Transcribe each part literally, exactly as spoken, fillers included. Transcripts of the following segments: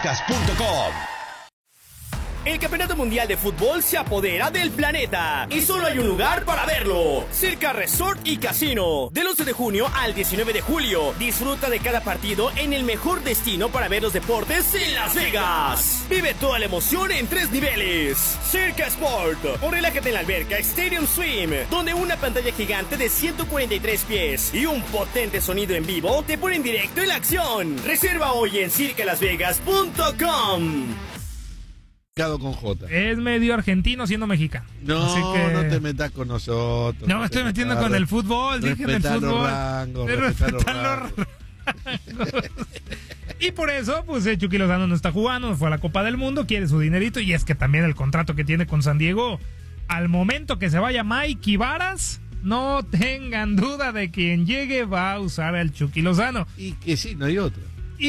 vegas punto com. El Campeonato Mundial de Fútbol se apodera del planeta y solo hay un lugar para verlo: Circa Resort y Casino. Del once de junio al diecinueve de julio, disfruta de cada partido en el mejor destino para ver los deportes en Las Vegas. Vive toda la emoción en tres niveles: Circa Sport, o relájate en la alberca Stadium Swim, donde una pantalla gigante de ciento cuarenta y tres pies y un potente sonido en vivo te ponen directo en la acción. Reserva hoy en circa las vegas punto com. Con J. Es medio argentino siendo mexicano. No, así que... no te metas con nosotros. No me estoy metiendo metas, con el fútbol. Dije en el fútbol. Los rangos, respetar los rangos. Y por eso, pues eh, Chucky Lozano no está jugando, no fue a la Copa del Mundo, quiere su dinerito. Y es que también el contrato que tiene con San Diego, al momento que se vaya Mike Ibaras, no tengan duda de que quien llegue va a usar al Chucky Lozano. Y que sí, no hay otra.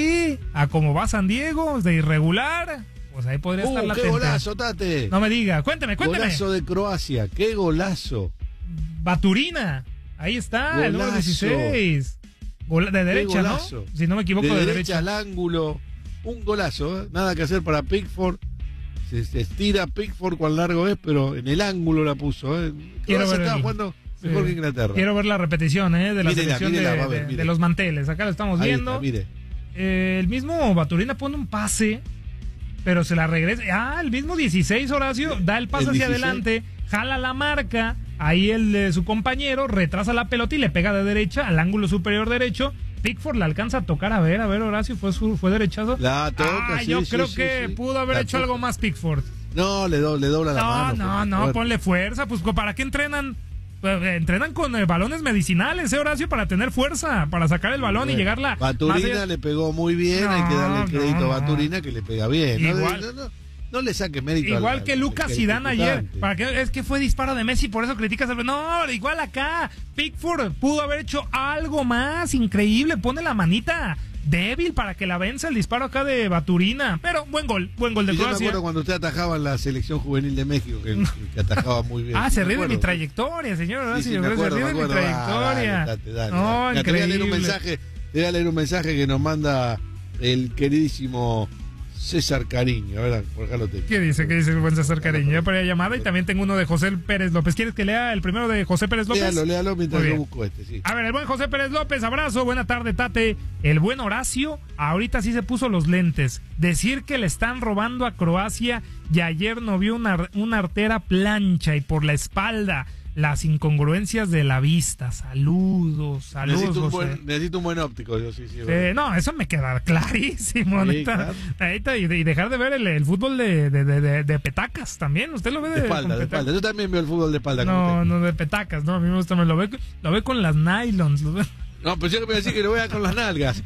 Y a como va San Diego, de irregular, pues ahí podría uh, estar la qué tenta. golazo, Tate. No me diga, cuéntame, cuéntame. Golazo de Croacia, qué golazo. Baturina, ahí está, golazo. El número dieciséis. Gol de derecha, ¿no? Si no me equivoco, de, de derecha. derecha al ángulo. Un golazo, ¿eh? Nada que hacer para Pickford. Se, se estira Pickford cuán largo es, pero en el ángulo la puso, ¿eh? Croacia estaba el... jugando mejor sí. que Inglaterra. Quiero ver la repetición, ¿eh? De la mírela, selección mírela, de, ver, de, de los manteles. Acá lo estamos ahí viendo. Está, mire. Eh, el mismo Baturina pone un pase, pero se la regresa. Ah, el mismo dieciséis, Horacio, da el pase el hacia dieciséis. adelante, jala la marca, ahí el de su compañero retrasa la pelota y le pega de derecha al ángulo superior derecho. Pickford la alcanza a tocar, a ver, a ver, Horacio, fue su, fue derechazo. La toca, ah, sí, yo sí, creo sí, que sí. pudo haber La hecho toca. algo más Pickford. No, le, do, le dobla la no, mano. No, no, no, ponle fuerza, pues ¿para qué entrenan? Pues, entrenan con eh, balones medicinales, ¿eh, Horacio? Para tener fuerza, para sacar el balón bueno, y llegarla. Baturina le pegó muy bien, no, hay que darle el crédito no, a Baturina que le pega bien. Igual, no, no, no, no le saque mérito. Igual al, que al, Lucas Zidane ayer. ¿Para qué? Es que fue disparo de Messi, por eso criticas al... No, igual acá. Pickford pudo haber hecho algo más increíble. Pone la manita débil para que la venza el disparo acá de Baturina. Pero buen gol, buen gol de y Croacia. Yo me acuerdo cuando usted atajaba en la selección juvenil de México, que, que atajaba muy bien. Ah, sí, se ríe acuerdo, de mi trayectoria, señor. Sí, sí, se me acuerdo, ríe me de mi acuerdo. trayectoria. Ah, dale, dale, dale, no, dale. increíble. Te voy a leer un mensaje, te voy a leer un mensaje que nos manda el queridísimo César Cariño. A ver, por acá lo tengo. ¿Qué dice? ¿Qué dice el buen César Cariño? Ya para la llamada y también tengo uno de José Pérez López. ¿Quieres que lea el primero de José Pérez López? Léalo, léalo mientras yo busco este, sí. A ver, el buen José Pérez López, abrazo, buena tarde, Tate. El buen Horacio, ahorita sí se puso los lentes. Decir que le están robando a Croacia y ayer no vio una, una artera plancha y por la espalda. Las incongruencias de la vista. Saludos, saludos. Necesito un, José. buen, necesito un buen óptico, yo sí, sí. Eh, no, eso me queda clarísimo. Sí, neta, claro. Y, de, y dejar de ver el, el fútbol de, de, de, de petacas también. ¿Usted lo ve de, de espalda? De espalda. Yo también veo el fútbol de espalda. No, no, de petacas. No, a mí me gusta. Me lo ve, lo ve con las nylons. Lo ve. No, pues yo que me voy a decir que lo vea con las nalgas.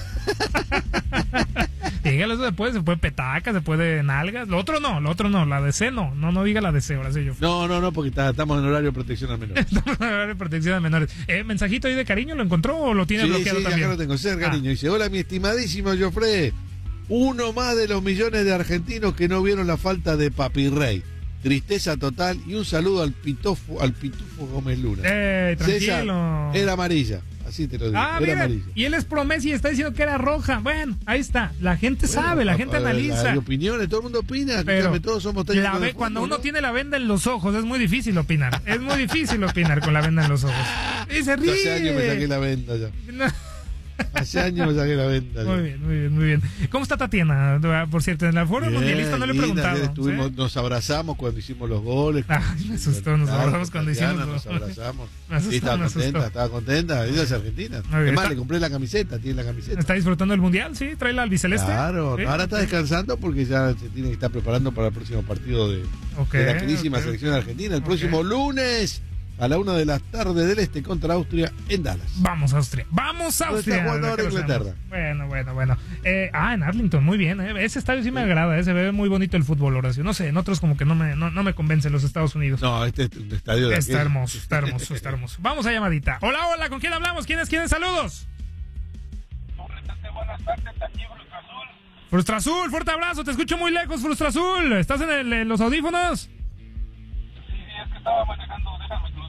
Dígalo, eso se puede, se puede petaca, se puede nalgas. Lo otro no, lo otro no, la de C no. No, no diga la de C, ahora sí yo. No, no, no, porque está, estamos en horario de protección al menor. Estamos en horario de protección al menores. ¿Eh, mensajito ahí de cariño lo encontró o lo tiene sí, bloqueado sí, también? Sí, acá lo tengo, César Cariño. Ah. Dice, hola mi estimadísimo Joffre. Uno más de los millones de argentinos que no vieron la falta de Papi Rey. Tristeza total y un saludo al pitofo, al pitufo Gómez Luna. Eh, tranquilo. César, era amarilla. Así te lo digo. Ah, era mira, amarilla. y él es promesa y está diciendo que era roja. Bueno, ahí está. La gente bueno, sabe, la gente analiza. Hay opiniones, todo el mundo opina. Pero todos somos la ve, cuando uno ¿no? tiene la venda en los ojos, es muy difícil opinar. Es muy difícil opinar con la venda en los ojos. Y se ríe. Hace años me saqué la venda ya. No. Hace años me saqué la venda. Muy bien, muy bien, muy bien. ¿Cómo está Tatiana? Por cierto, en la Foro Mundialista no le he preguntado. Estuvimos, ¿sí? Nos abrazamos cuando hicimos los goles. Ah, me asustó, nos abrazamos cuando Tatiana, hicimos los goles. Nos abrazamos. Me asustó, sí, estaba me contenta, asustó. estaba contenta. Ella es argentina. Además, le compré la camiseta, tiene la camiseta. ¿Está disfrutando del Mundial? Sí, trae la albiceleste. Claro, ¿sí? Ahora está descansando porque ya se tiene que estar preparando para el próximo partido de, okay, de la queridísima okay. selección argentina. El okay. próximo lunes a la una de la tarde del este contra Austria en Dallas. Vamos Austria, vamos Austria. Está jugando ahora Inglaterra. Bueno, bueno, bueno. Eh, ah, en Arlington, muy bien. Eh. Ese estadio sí me agrada, eh. Se ve muy bonito el fútbol, Horacio. No sé, en otros como que no me, no, no me convencen los Estados Unidos. No, este es un estadio de Está aquel. hermoso, está hermoso, está hermoso. Vamos a llamadita. Hola, hola, ¿con quién hablamos? ¿Quién es? ¿Quién es? Saludos. Buenas tardes, aquí Frustra Azul. Frustra Azul, fuerte abrazo, te escucho muy lejos, Frustra Azul. ¿Estás en, el, en los audífonos? Sí, sí, es que estaba manejando, déjame que los...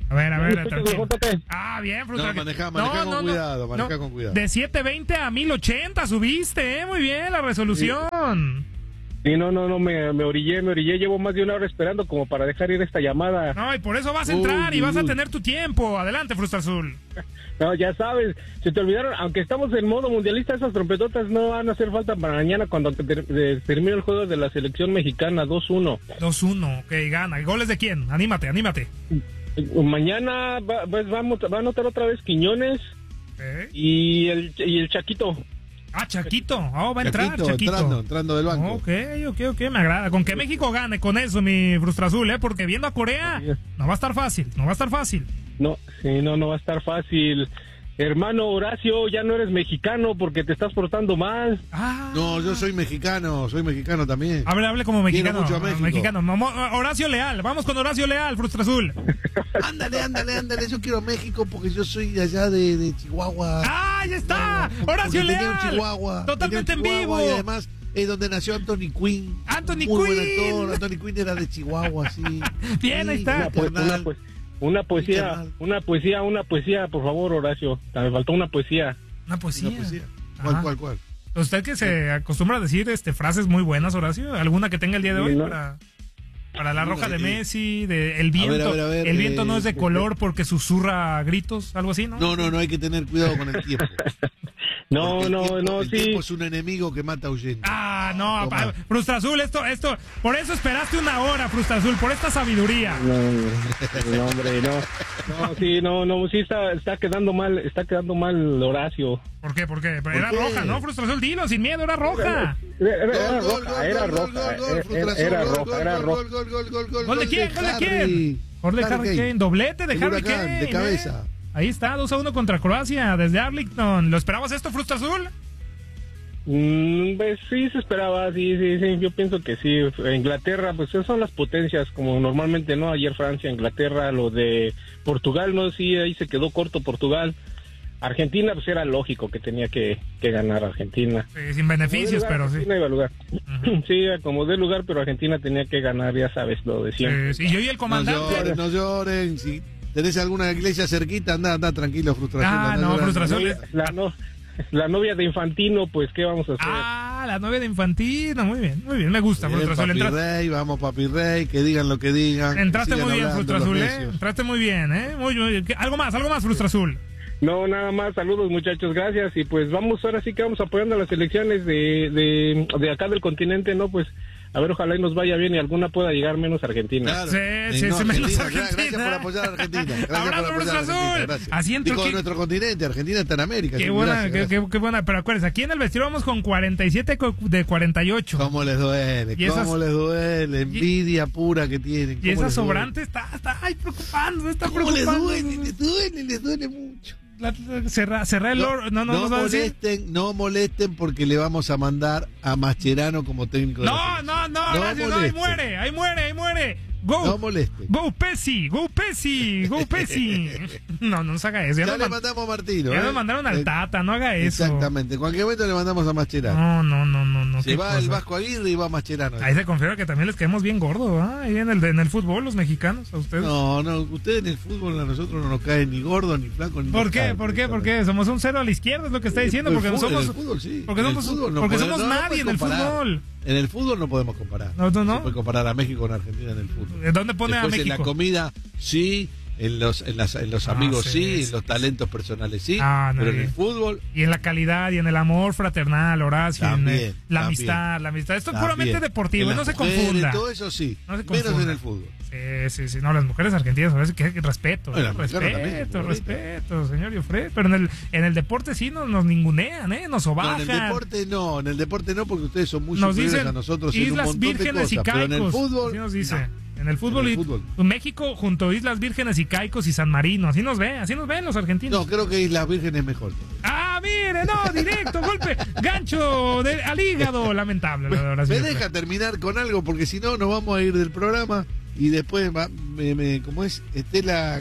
A ver, a ver. ¿Me escuchas tranquilo. mejor, Tate? Ah, bien, Fruta. No, maneja, maneja con cuidado, maneja con cuidado. De setecientos veinte a mil ochenta subiste, ¿eh? Muy bien, la resolución. Sí, no, no, no, me, me orillé, me orillé. Llevo más de una hora esperando como para dejar ir esta llamada. No, y por eso vas a entrar Uy, y vas a uy. tener tu tiempo. Adelante, Frustra Azul. No, ya sabes, se te olvidaron, aunque estamos en modo mundialista, esas trompetotas no van a hacer falta para mañana cuando te- te- termine el juego de la selección mexicana dos uno. dos uno, ok, gana. ¿Goles de quién? Anímate, anímate. Mañana va, pues, va, a mot- va a anotar otra vez Quiñones Ok. y el, y el Chaquito. Ah, Chaquito. Oh, va a entrar, Chaquito, Chaquito. entrando, entrando del banco. Ok, ok, ok, me agrada. Con que México gane con eso, mi Frustra Azul, ¿eh? Porque viendo a Corea, Así es. no va a estar fácil, no va a estar fácil. No, sí, no, no va a estar fácil. Hermano Horacio, ya no eres mexicano porque te estás portando mal. Ah. No, yo soy mexicano, soy mexicano también. Hable, hable como mexicano. mucho a México. Mexicano. Momo- Horacio Leal, vamos con Horacio Leal, Frustra Azul. Ándale, ándale, ándale, yo quiero México porque yo soy de allá de, de Chihuahua. ¡Ah, ahí está! Porque Horacio tenía Leal. un Chihuahua. Totalmente tenía un en Chihuahua vivo. Y además es donde nació Anthony Quinn. Anthony Muy buen Quinn. actor. Anthony Quinn era de Chihuahua, sí. Bien, ahí Sí, está. Una, po- una, carnal. pues, una poesía, carnal. una poesía, una poesía, por favor, Horacio. Me faltó una poesía. Una poesía. Una poesía. ¿Cuál, Ajá. cuál, cuál? ¿Usted que se acostumbra a decir este, frases muy buenas, Horacio? ¿Alguna que tenga el día de hoy Sí, ¿no? para, para la Alguna roja de que- Messi? De el A ver, viento, a ver, a ver, el viento no eh, es de color porque susurra gritos, algo así, ¿no? No, no, no hay que tener cuidado con el tiempo. No, Porque el no, tiempo- no, el sí. tiempo es un enemigo que mata huyendo. Ah, no, Toma. pa- Frustra Azul, esto, esto, por eso esperaste una hora, Frustra Azul, por esta sabiduría. No, no, hombre, no. No, sí, no, no, sí está, está quedando mal, está quedando mal Horacio. ¿Por qué? ¿Por qué? Pero era qué? roja, ¿no? Frustra Azul, dilo, sin miedo, era roja. Era, era- era Gol, gol, roja, gol, era gol, roja, gol, gol, era- frustración, era gol, roja, gol, era gol, roja. gol, gol, gol, gol, ¿Gol de quién? ¿Gol de Harry. quién? Gol de Harry Kane, doblete de El Harry Huracán, Kane. de ¿eh? cabeza. Ahí está, dos a uno contra Croacia, desde Arlington. ¿Lo esperabas esto, Frustra Azul? Mm, pues sí se esperaba, sí, sí, sí, yo pienso que sí. Inglaterra, pues esas son las potencias, como normalmente, ¿no? Ayer Francia, Inglaterra, lo de Portugal, no, sí, ahí se quedó corto Portugal. Argentina, pues era lógico que tenía que, que ganar Argentina. Sí, sin beneficios, Como dé lugar, pero sí. Argentina iba a lugar. Sí, como de lugar, pero Argentina tenía que ganar, ya sabes, lo de siempre. Sí, sí, yo y el No comandante. lloren, no lloren. Si tenés alguna iglesia cerquita, anda, anda tranquilo, frustración. Ah, anda no, llorando. frustración. La, la no, la novia de Infantino, pues, ¿qué vamos a hacer? Ah, la novia de Infantino, muy bien, muy bien, me gusta, Bien, Frustra Azul. papi Entraste, Rey, vamos papi Rey, que digan lo que digan. que entraste sigan muy bien, hablando Frustra los Azul, ¿eh? necios. Entraste muy bien, ¿eh? Muy, muy bien. ¿Qué- Algo más, algo más, Frustra Azul. No, nada más, saludos muchachos, gracias. Y pues vamos, ahora sí que vamos apoyando a las elecciones de, de, de acá del continente, ¿no? Pues a ver, ojalá y nos vaya bien y alguna pueda llegar menos a Argentina. Claro. Sí, Eh, sí, no, sí, menos Argentina, Argentina. Gracias por apoyar a Argentina. Gracias Abrazo, por apoyar a Frustra Argentina. Azul. Gracias. Así entró Digo, aquí- nuestro continente, Argentina está en América. Qué sí, buena, gracias, qué, gracias. qué- qué buena. Pero acuérdense, aquí en el vestidor vamos con cuarenta y siete co- de cuarenta y ocho. ¿Cómo les duele? Y esas- ¿Cómo les duele? Envidia pura que tienen. Y ¿Cómo esa les duele? sobrante está, está ay, preocupando, está ¿Cómo les preocupando. duele? Les duele, les duele mucho. La- la- Cerrar cerrar el oro. No, no, no nos va a decir. molesten, no molesten porque le vamos a mandar a Mascherano como técnico de la No, selección. no, no, No gracias, no, ahí molesten. muere, ahí muere, ahí muere. Go. No molesten. Go Pessi, go Pessi, go Pessi. No, no nos haga eso. Ya, Ya nos, le man- mandamos a Martino. ya ¿eh? nos mandaron al Eh, Tata, no haga eso. Exactamente. En cualquier momento le mandamos a Mascherano. No, no, no, no, no. Se qué va el cosa. Vasco Aguirre y va Mascherano. Ahí se confirma que también les caemos bien gordos, ¿ah? Ahí en el, en el fútbol, los mexicanos, a ustedes. No, no, ustedes en el fútbol a nosotros no nos cae ni gordo, ni flaco, ni ¿Por nos qué? cae, ¿Por qué? ¿Por qué? Somos un cero a la izquierda, es lo que está diciendo, El porque no fútbol- somos, en el fútbol, sí. porque En el somos, fútbol no porque podemos- somos no, no nadie en puedes el comparar. fútbol. En el fútbol no podemos comparar. No, no, no. Se puede comparar a México con Argentina en el fútbol. ¿De dónde pone Después a en la México? comida, sí. En los, en las, en los Ah, amigos, sí, sí. sí, En los talentos personales, sí. Ah, no, pero en bien. el fútbol, Y en la calidad y en el amor fraternal, Horacio, en También, el- la también. amistad, la amistad. Esto es también. puramente deportivo, En no las se mujeres, confunda. Todo eso sí. No se menos confunda. en el fútbol. Sí, sí, sí, no, las mujeres argentinas, Horacio, que, que respeto, Bueno, ¿eh? las mexicanas también, respeto, favorita. respeto, señor Yofre. Pero en el, en el deporte sí nos, nos ningunean, ¿eh? Nos No, sobajan. en el deporte no, en el deporte no, porque ustedes son muy Nos superiores dicen a nosotros en un Islas montón de Vírgenes cosas, y pero en el Caicos. fútbol, Así nos dice. no. En el fútbol, En el y- fútbol. México junto a Islas Vírgenes y Caicos y San Marino. Así nos ven, así nos ven los argentinos. No, creo que Islas Vírgenes es mejor. Ah, mire, no, directo, golpe, gancho de, al hígado. Lamentable, la de Horacio Me Yofre. deja terminar con algo porque si no nos vamos a ir del programa y después va, me, me- como es Estela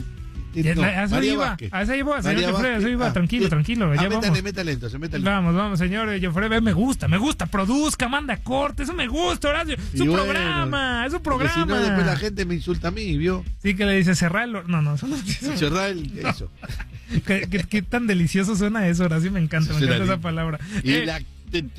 Este, no, a eso María iba, Vázquez. a eso iba, señor María Joffre, a eso Vázquez. iba, Ah, tranquilo, sí. tranquilo, Ah, ya métale, vamos. métale entonces, métale. Vamos, vamos, señor Joffre, me gusta, me gusta, produzca, manda corte, eso me gusta, Horacio, es Y un bueno, programa, es un porque programa. si no, después la gente me insulta a mí, ¿vio? Sí, que le dice cerrar el... No, no, eso no Cerrar el... Eso. ¿Qué, qué, qué tan delicioso suena eso, Horacio, me encanta, me Suena encanta esa bien. palabra. Y Eh, la...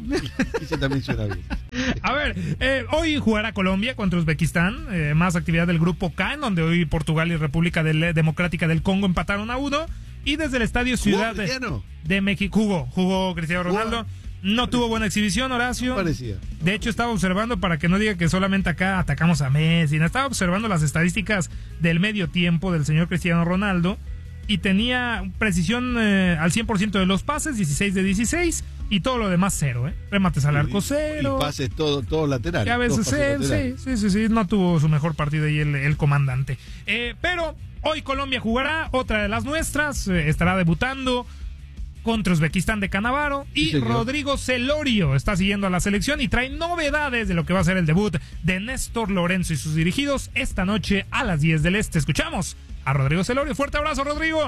Ese también suena bien. A ver, eh, hoy jugará Colombia contra Uzbekistán, eh, más actividad del grupo K, en donde hoy Portugal y República del, Democrática del Congo empataron a uno, y desde el Estadio Ciudad de, Cristiano? de México jugó, jugó Cristiano Ronaldo, no tuvo buena exhibición, Horacio. Parecía. De hecho, estaba observando, para que no diga que solamente acá atacamos a Messi, no, estaba observando las estadísticas del medio tiempo del señor Cristiano Ronaldo, y tenía precisión eh, al cien por ciento de los pases, dieciséis de dieciséis, y todo lo demás cero, ¿eh? Remates al arco cero. Y pases todo, todo lateral. Que a veces sí, sí, sí, sí, no tuvo su mejor partido ahí el, el comandante. Eh, pero hoy Colombia jugará, otra de las nuestras, eh, estará debutando contra Uzbekistán de Canavaro, y Sí, señor. Rodrigo Celorio está siguiendo a la selección y trae novedades de lo que va a ser el debut de Néstor Lorenzo y sus dirigidos esta noche a las diez del Este. Escuchamos a Rodrigo Celorio. Fuerte abrazo, Rodrigo.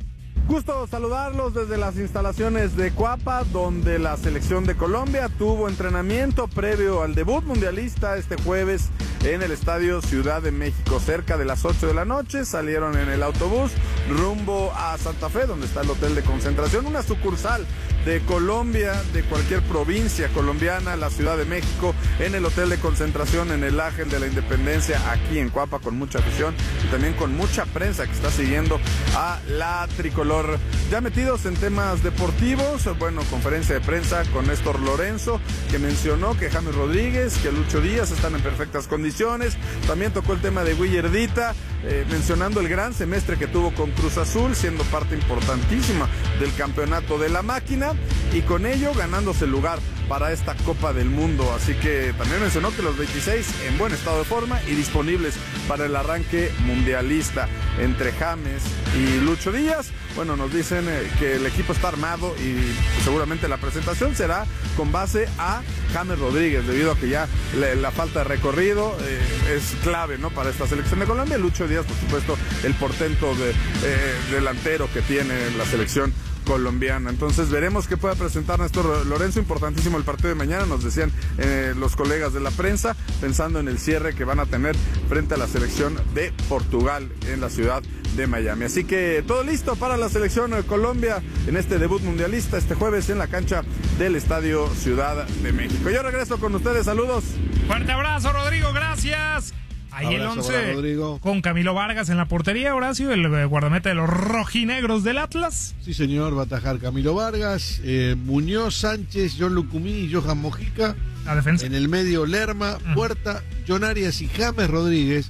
Gusto saludarlos desde las instalaciones de Cuapa, donde la selección de Colombia tuvo entrenamiento previo al debut mundialista este jueves en el Estadio Ciudad de México. Cerca de las ocho de la noche salieron en el autobús rumbo a Santa Fe, donde está el hotel de concentración, una sucursal de Colombia, de cualquier provincia colombiana, la Ciudad de México, en el hotel de concentración en el Ángel de la Independencia, aquí en Cuapa, con mucha afición y también con mucha prensa que está siguiendo a la tricolor. Ya metidos en temas deportivos, bueno, conferencia de prensa con Néstor Lorenzo, que mencionó que James Rodríguez, que Lucho Díaz están en perfectas condiciones. También tocó el tema de Willardita, eh, mencionando el gran semestre que tuvo con Cruz Azul, siendo parte importantísima del campeonato de la máquina, y con ello ganándose el lugar para esta Copa del Mundo. Así que también mencionó que los veintiséis en buen estado de forma y disponibles para el arranque mundialista. Entre James y Lucho Díaz, bueno, nos dicen eh, que el equipo está armado, y pues, seguramente la presentación será con base a James Rodríguez, debido a que ya la, la falta de recorrido eh, es clave, ¿no?, para esta selección de Colombia. Lucho Díaz, por supuesto, el portento de, eh, delantero que tiene la selección colombiana. Entonces veremos qué pueda presentar Néstor Lorenzo. Importantísimo el partido de mañana, nos decían eh, los colegas de la prensa, pensando en el cierre que van a tener frente a la selección de Portugal en la ciudad de Miami. Así que todo listo para la selección de Colombia en este debut mundialista este jueves en la cancha del Estadio Ciudad de México. Yo regreso con ustedes, saludos. Fuerte abrazo, Rodrigo, gracias. Ahí el Abrazo para once Rodrigo. con Camilo Vargas en la portería, Horacio, el eh, guardameta de los rojinegros del Atlas. Sí, señor, va a atajar Camilo Vargas, eh, Muñoz, Sánchez, John Lucumí y Johan Mojica. La defensa. En el medio, Lerma, Puerta, John Arias y James Rodríguez.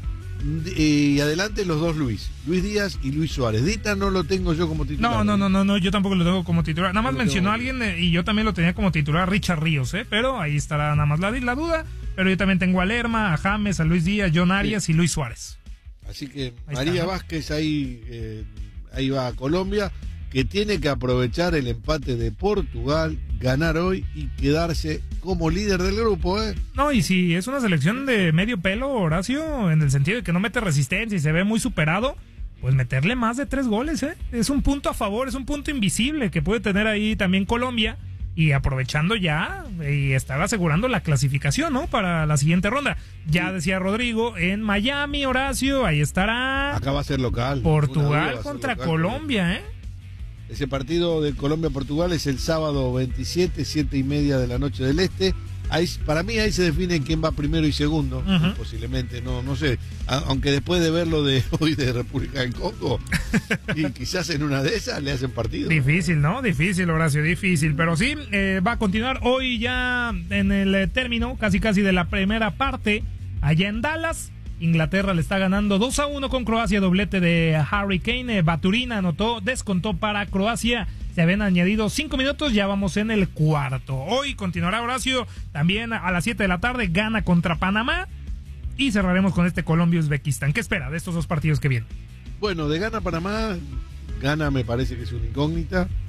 Y adelante los dos Luis, Luis Díaz y Luis Suárez. Dita no lo tengo yo como titular. No, no, no, no, no, yo tampoco lo tengo como titular. Nada más No lo mencionó a tengo. alguien eh, y yo también lo tenía como titular, Richard Ríos, ¿eh? Pero ahí estará nada más la, la duda. Pero yo también tengo a Lerma, a James, a Luis Díaz, John Arias y Luis Suárez. Así que Ahí María está, ¿no? Vázquez ahí, eh, ahí va a Colombia, que tiene que aprovechar el empate de Portugal, ganar hoy y quedarse como líder del grupo, ¿eh? No, y si es una selección de medio pelo, Horacio, en el sentido de que no mete resistencia y se ve muy superado, pues meterle más de tres goles, ¿eh? Es un punto a favor, es un punto invisible que puede tener ahí también Colombia, y aprovechando ya y estar asegurando la clasificación, ¿no?, para la siguiente ronda. Ya decía Rodrigo, en Miami, Horacio, ahí estará Acá va a ser local. Ninguna duda, Portugal va a ser contra local. Colombia, ¿eh? Ese partido de Colombia-Portugal es el sábado veintisiete, siete y media de la noche del Este. Ahí, para mí ahí se define quién va primero y segundo, Ujú. posiblemente, no no sé, a- aunque después de ver lo de hoy de República del Congo, y quizás en una de esas le hacen partido. Difícil, ¿no? Difícil, Horacio, difícil. Pero sí, eh, va a continuar hoy ya en el eh, término casi casi de la primera parte, allá en Dallas. Inglaterra le está ganando dos a uno con Croacia, doblete de Harry Kane. Eh, Baturina anotó, descontó para Croacia. Se habían añadido cinco minutos, ya vamos en el cuarto. Hoy continuará, Horacio, también a las siete de la tarde, gana contra Panamá. Y cerraremos con este Colombia-Uzbekistán. ¿Qué espera de estos dos partidos que vienen? Bueno, de Gana Panamá, Gana me parece que es una incógnita.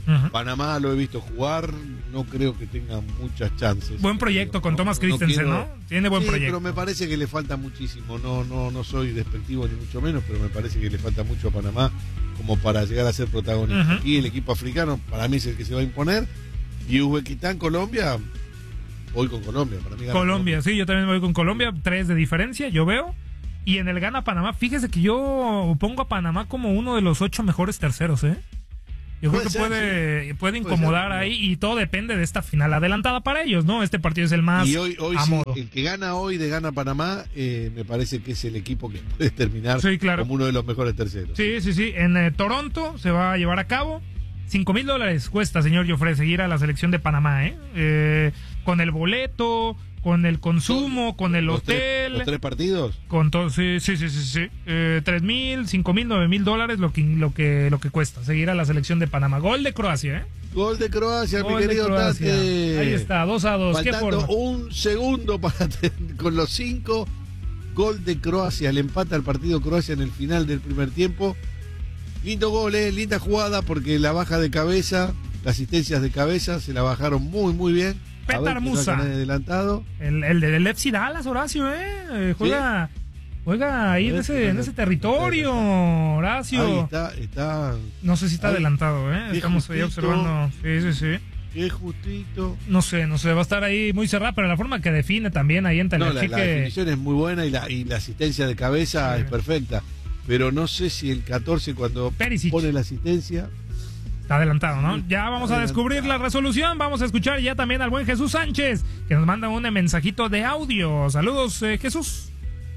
Uh-huh. Panamá lo he visto jugar, no creo que tenga muchas chances. Buen proyecto con no, Thomas no, Christensen, ¿no? quiero... Tiene buen sí, proyecto. Pero me parece que le falta muchísimo. No, no, no soy despectivo ni mucho menos, pero me parece que le falta mucho a Panamá como para llegar a ser protagonista. Uh-huh. Y el equipo africano para mí es el que se va a imponer. Y Uzbekistán, Colombia, voy con Colombia. Para mí Colombia, Colombia, sí, yo también voy con Colombia. Tres de diferencia, yo veo. Y en el gana Panamá, fíjese que yo pongo a Panamá como uno de los ocho mejores terceros, ¿eh? Yo creo que ser, puede, sí. puede incomodar puede ser, ahí, y todo depende de esta final adelantada para ellos, ¿no? Este partido es el más y hoy, hoy a sí, modo. El que gana hoy de gana Panamá, eh, me parece que es el equipo que puede terminar sí, claro. como uno de los mejores terceros. Sí, sí, sí. En eh, Toronto se va a llevar a cabo. Cinco mil dólares cuesta, señor Joffre, seguir a la selección de Panamá, ¿eh? eh con el boleto, con el consumo, con el los hotel. Tres, ¿Los tres partidos? Con todo, sí, sí, sí, sí. sí. Eh, tres mil, cinco mil, nueve mil dólares lo que, lo, que, lo que cuesta seguir a la selección de Panamá. Gol de Croacia, ¿eh? Gol de Croacia, Gol mi querido Croacia. Tate. Ahí está, dos a dos. Faltando ¿Qué forma? un segundo para con los cinco. Gol de Croacia, le empata el partido Croacia en el final del primer tiempo. Lindo gol, eh, linda jugada, porque la baja de cabeza, las asistencias de cabeza, se la bajaron muy, muy bien. Petar Musa. Adelantado. El, el del F C Dallas, Horacio, ¿eh? eh juega, ¿sí? juega ahí en ese, en ese territorio, Horacio. Ahí está, está. No sé si está ahí adelantado, ¿eh? Estamos justito, ahí observando. Sí, sí, sí. Qué justito. No sé, no sé, va a estar ahí muy cerrado, pero la forma que define también ahí en Telechique. No, la, la definición es muy buena y la, y la asistencia de cabeza sí. es perfecta. Pero no sé si el catorce cuando Perisic pone la asistencia... Está adelantado, ¿no? Ya vamos a descubrir la resolución. Vamos a escuchar ya también al buen Jesús Sánchez, que nos manda un mensajito de audio. Saludos, eh, Jesús.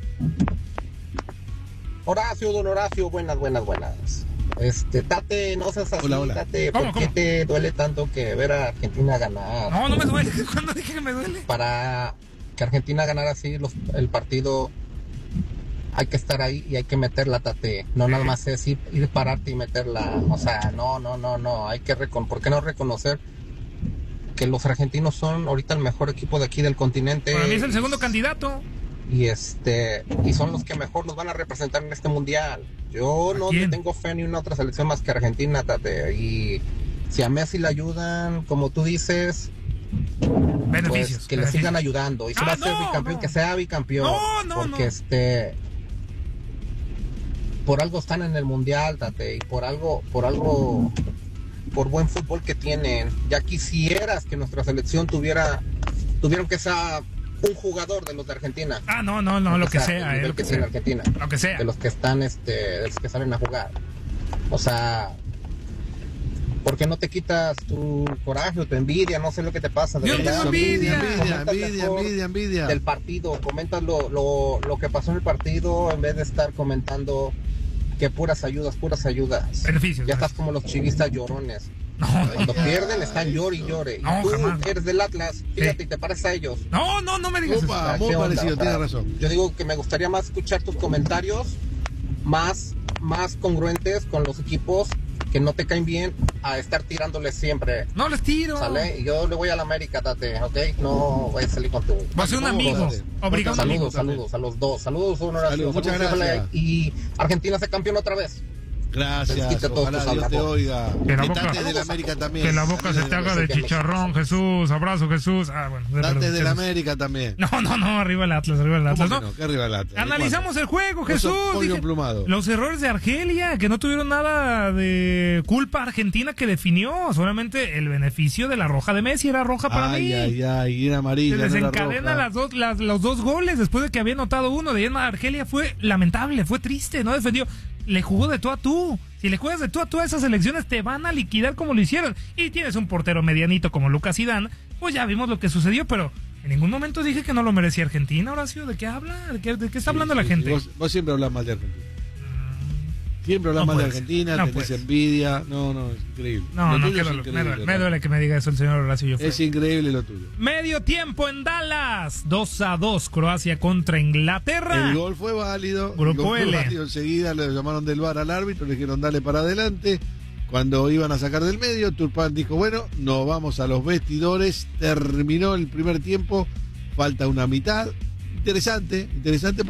Horacio, don Horacio, buenas, buenas, buenas. Este, Tate, no seas así, hola, hola. Tate, ¿por qué te duele tanto que ver a Argentina ganar? No, no me duele. ¿Cuándo dije que me duele? Para que Argentina ganara así los, el partido... Hay que estar ahí y hay que meterla, Tate. No nada más es ir, ir pararte y meterla. O sea, no, no, no, no. Hay que reconocer. ¿Por qué no reconocer que los argentinos son ahorita el mejor equipo de aquí del continente? Para mí es el segundo candidato. Y este y son los que mejor nos van a representar en este mundial. Yo no le tengo fe ni una otra selección más que Argentina, Tate. Y si a Messi le ayudan, como tú dices... Beneficios. Pues que beneficios. le sigan ayudando. Y si ah, va a ser no, bicampeón, no. que sea bicampeón. No, no, porque no. este... por algo están en el mundial, Tate, y por algo, por algo, por buen fútbol que tienen. Ya quisieras que nuestra selección tuviera, tuvieron que ser un jugador de los de Argentina. Ah, no, no, no, lo, lo que sea, sea eh, lo que, que sea en Argentina. Lo que sea. De los que están, este, de los que salen a jugar. O sea, ¿por qué no te quitas tu coraje o tu envidia? No sé lo que te pasa. De Yo verdad. tengo envidia. Envidia, envidia, envidia, envidia. Del partido, comentas lo, lo, lo que pasó en el partido en vez de estar comentando que puras ayudas, puras ayudas. Beneficios. Ya estás como los chivistas llorones. No, Cuando ya, pierden están llore y llore. No, y tú jamás. eres del Atlas, fíjate, sí. y te pareces a ellos. No, no, no me digas Opa, eso. muy ¿Qué onda? parecido, O sea, tienes razón. Yo digo que me gustaría más escuchar tus comentarios más, más congruentes con los equipos que no te caen bien a estar tirándoles siempre. No les tiro. ¿Sale? Y yo le voy a la América, Tate, ¿ok? No voy a salir con tu... Va a ser un amigo. Obligado Saludos, amigo. saludos a los dos. Saludos, un Horacio. Saludos, muchas Saludos, gracias. ojalá y Argentina se campeón otra vez. Gracias, ojalá Dios te oiga. Que la Que boca, Tate de la América también. que la boca se te haga de chicharrón, Jesús. Abrazo, Jesús. Ah, bueno. Tate de la América también. No, no, no, arriba el Atlas, arriba el Atlas. ¿Cómo ¿no? que no? ¿Qué arriba el Atlas? Analizamos el juego, Vos sos Jesús. pollo Dije, emplumado. los errores de Argelia, que no tuvieron nada de culpa Argentina que definió. Solamente el beneficio de la roja de Messi era roja para ay, mí. Ay, ay, era amarilla. Se no era desencadena roja. las dos, las, los dos goles después de que había anotado uno. De ahí en Argelia fue lamentable, fue triste, no defendió. Le jugó de tú a tú. Si le juegas de tú a tú a esas elecciones, te van a liquidar como lo hicieron. Y tienes un portero medianito como Lucas Zidane, pues ya vimos lo que sucedió, pero en ningún momento dije que no lo merecía Argentina, Horacio. ¿De qué habla? ¿De qué, de qué está Sí, hablando sí, la sí. gente? Vos, vos siempre hablas mal de Argentina. Siempre hablas No mal de puedes, Argentina, no tenés puedes. envidia. No, no, es increíble. No, Lo no, tuyo qué es dolor, increíble, me, duele, ¿no? me duele que me diga eso el señor Horacio Joffre. Es increíble lo tuyo. Medio tiempo en Dallas, dos a dos, Croacia contra Inglaterra. El gol fue válido. Grupo el gol fue L. válido. Enseguida le llamaron del V A R al árbitro, le dijeron dale para adelante. Cuando iban a sacar del medio, Turpán dijo, bueno, nos vamos a los vestidores. Terminó el primer tiempo, falta una mitad. Interesante, interesante porque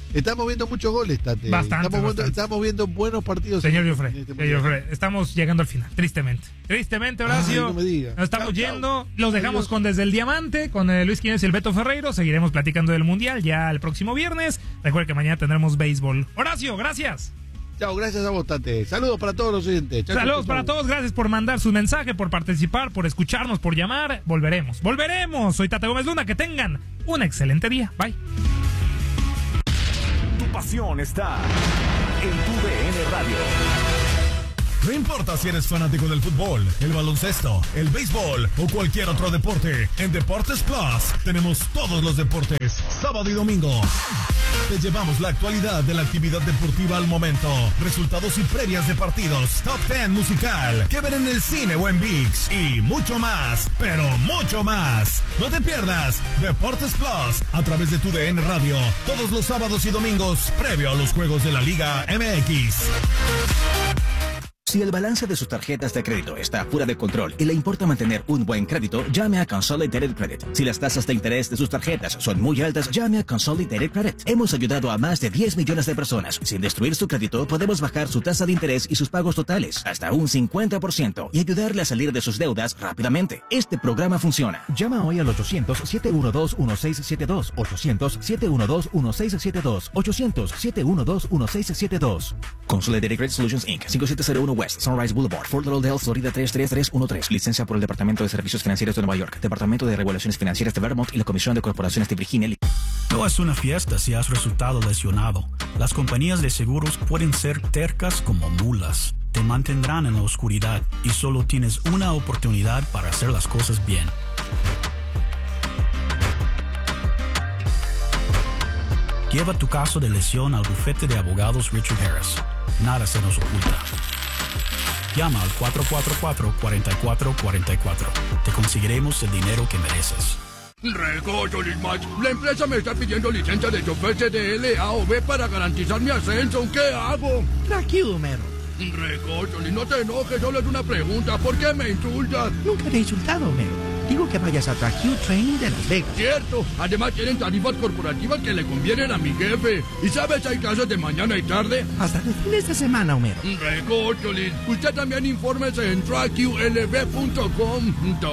Estamos viendo muchos goles, Tate. Bastante, estamos, bastante. Viendo, estamos viendo buenos partidos. Señor en, Jofre, en este señor Jofre, estamos llegando al final, tristemente. Tristemente, Horacio. Ay, no me diga. Nos estamos Chau, yendo. chau. Los dejamos Adiós. con Desde el Diamante, con eh, Luis Quiñones y el Beto Ferreiro. Seguiremos platicando del Mundial ya el próximo viernes. Recuerden que mañana tendremos béisbol. Horacio, gracias. Chao, gracias a vos, Tate. Saludos para todos los oyentes. Chau, Saludos chau, para chau. todos. Gracias por mandar su mensaje, por participar, por escucharnos, por llamar. Volveremos. Volveremos. Soy Tate Gómez Luna. Que tengan un excelente día. Bye. Tu pasión está en tu D N Radio. No importa si eres fanático del fútbol, el baloncesto, el béisbol o cualquier otro deporte, en Deportes Plus tenemos todos los deportes, sábado y domingo. Te llevamos la actualidad de la actividad deportiva al momento, resultados y previas de partidos, top diez musical, que ver en el cine o en ViX y mucho más, pero mucho más. No te pierdas Deportes Plus a través de tu D N Radio, todos los sábados y domingos, previo a los juegos de la Liga M X. Si el balance de sus tarjetas de crédito está fuera de control y le importa mantener un buen crédito, llame a Consolidated Credit. Si las tasas de interés de sus tarjetas son muy altas, llame a Consolidated Credit. Hemos ayudado a más de diez millones de personas. Sin destruir su crédito, podemos bajar su tasa de interés y sus pagos totales hasta un cincuenta por ciento y ayudarle a salir de sus deudas rápidamente. Este programa funciona. Llama hoy al ochocientos, siete uno dos, uno seis siete dos, ochocientos, siete uno dos, uno seis siete dos, ochocientos, siete uno dos, uno seis siete dos. Consolidated Credit Solutions incorporated. cinco siete cero uno West Sunrise Boulevard, Fort Lauderdale, Florida tres tres tres uno tres. Licencia por el Departamento de Servicios Financieros de Nueva York, Departamento de Regulaciones Financieras de Vermont y la Comisión de Corporaciones de Virginia. No es una fiesta si has resultado lesionado. Las compañías de seguros pueden ser tercas como mulas. Te mantendrán en la oscuridad y solo tienes una oportunidad para hacer las cosas bien. Lleva tu caso de lesión al bufete de abogados Richard Harris. Nada se nos oculta. Llama al cuatro cuatro cuatro, cuatro cuatro cuatro cuatro. Te conseguiremos el dinero que mereces. Recocho, Lismach. La empresa me está pidiendo licencia de chofer C D L, A o B para garantizar mi ascenso. ¿Qué hago? Tranquilo, Homero. Recocho, no te enojes, solo es una pregunta. ¿Por qué me insultas? Nunca te he insultado, Homero. Digo que vayas a Track Training de Las Vegas. Cierto. Además tienen tarifas corporativas que le convienen a mi jefe. ¿Y sabes, hay clases de mañana y tarde? Hasta los fines de semana, Homero. Recocho, Liz. Usted también infórmese en track U L B punto com.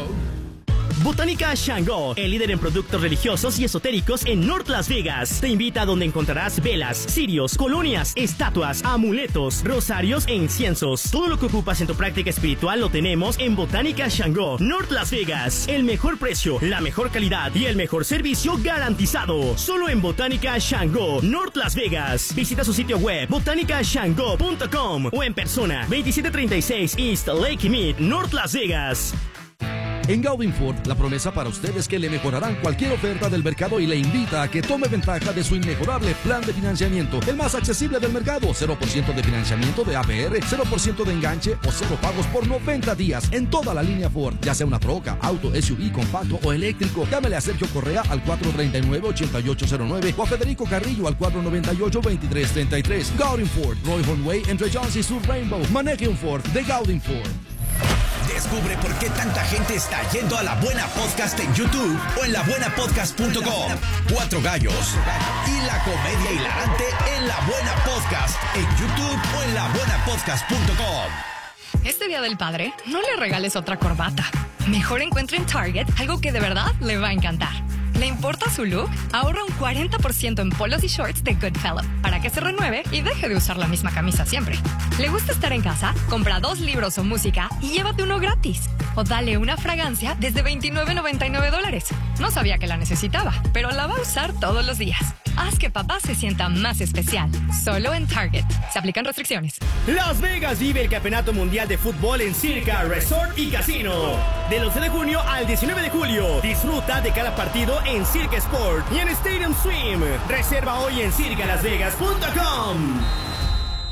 Botánica Shango, el líder en productos religiosos y esotéricos en North Las Vegas. Te invita a donde encontrarás velas, cirios, colonias, estatuas, amuletos, rosarios e inciensos. Todo lo que ocupas en tu práctica espiritual lo tenemos en Botánica Shango, North Las Vegas. El mejor precio, la mejor calidad y el mejor servicio garantizado. Solo en Botánica Shango, North Las Vegas. Visita su sitio web botánica shango punto com o en persona veintisiete treinta y seis East Lake Mead, North Las Vegas. En Gaudin Ford, la promesa para usted es que le mejorarán cualquier oferta del mercado y le invita a que tome ventaja de su inmejorable plan de financiamiento, el más accesible del mercado. cero por ciento de financiamiento de A P R, cero por ciento de enganche o cero pagos por noventa días en toda la línea Ford, ya sea una troca, auto, S U V, compacto o eléctrico. Llámele a Sergio Correa al cuatro treinta y nueve, ochenta y ocho cero nueve o a Federico Carrillo al cuatro noventa y ocho, veintitrés treinta y tres. Gaudin Ford, Roy Hornway, entre Jones y Sur Rainbow. Maneje un Ford de Gaudin Ford. Descubre por qué tanta gente está yendo a La Buena Podcast en YouTube o en la buena podcast punto com. Cuatro gallos y la comedia hilarante en La Buena Podcast en YouTube o en la buena podcast punto com. Este Día del Padre, no le regales otra corbata. Mejor encuentre en Target algo que de verdad le va a encantar. ¿Le importa su look? Ahorra un cuarenta por ciento en polos y shorts de Goodfellow para que se renueve y deje de usar la misma camisa siempre. ¿Le gusta estar en casa? Compra dos libros o música y llévate uno gratis. O dale una fragancia desde veintinueve noventa y nueve dólares. No sabía que la necesitaba, pero la va a usar todos los días. Haz que papá se sienta más especial. Solo en Target. Se aplican restricciones. Las Vegas vive el Campeonato Mundial de Fútbol en Circa Resort y Casino. Del once de junio al diecinueve de julio. Disfruta de cada partido en Circa Sport y en Stadium Swim. Reserva hoy en circa las vegas punto com.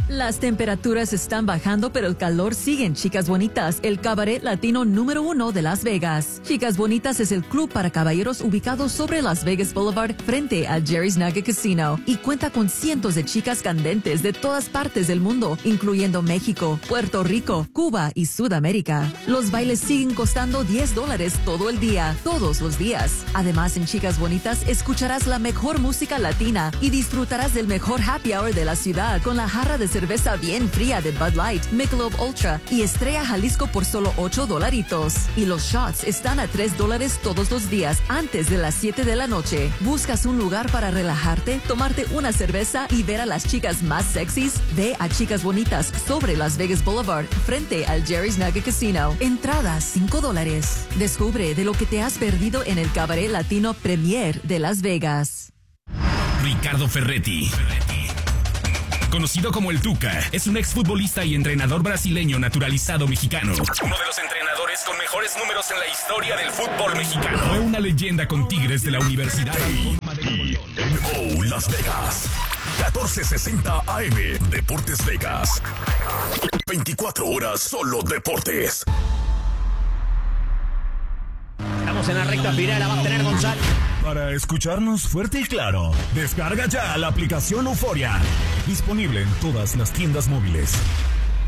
Las temperaturas están bajando, pero el calor sigue en Chicas Bonitas, el cabaret latino número uno de Las Vegas. Chicas Bonitas es el club para caballeros ubicado sobre Las Vegas Boulevard frente al Jerry's Nugget Casino y cuenta con cientos de chicas candentes de todas partes del mundo, incluyendo México, Puerto Rico, Cuba y Sudamérica. Los bailes siguen costando diez dólares todo el día, todos los días. Además, en Chicas Bonitas escucharás la mejor música latina y disfrutarás del mejor happy hour de la ciudad con la jarra de cerveza bien fría de Bud Light, Michelob Ultra y Estrella Jalisco por solo ocho dolaritos. Y los shots están a tres dólares todos los días antes de las siete de la noche. ¿Buscas un lugar para relajarte, tomarte una cerveza y ver a las chicas más sexys? Ve a Chicas Bonitas sobre Las Vegas Boulevard frente al Jerry's Nugget Casino. Entrada cinco dólares. Descubre de lo que te has perdido en el Cabaret Latino Premier de Las Vegas. Ricardo Ferretti, conocido como el Tuca, es un exfutbolista y entrenador brasileño naturalizado mexicano. Uno de los entrenadores con mejores números en la historia del fútbol mexicano. Fue una leyenda con Tigres de la Universidad Oh, Las Vegas. catorce sesenta A M. Deportes Vegas. veinticuatro horas solo deportes. Estamos en la recta final, la va a tener González. Para escucharnos fuerte y claro, descarga ya la aplicación Euforia. Disponible en todas las tiendas móviles.